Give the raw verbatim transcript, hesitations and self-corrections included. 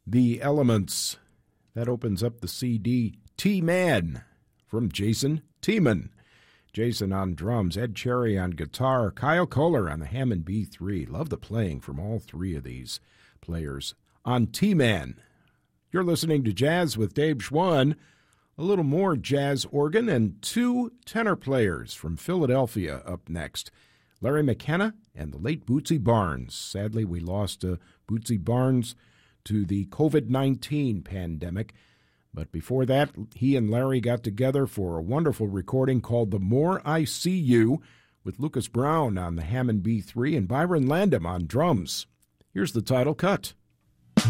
The Elements. That opens up the C D. T-Man from Jason Tiemann. Jason on drums, Ed Cherry on guitar, Kyle Kohler on the Hammond B three. Love the playing from all three of these players on T-Man. You're listening to Jazz with Dave Schwann. A little more jazz organ and two tenor players from Philadelphia up next. Larry McKenna and the late Bootsy Barnes. Sadly, we lost uh, Bootsy Barnes to the covid nineteen pandemic. But before that, he and Larry got together for a wonderful recording called The More I See You, with Lucas Brown on the Hammond B three and Byron Landham on drums. Here's the title cut.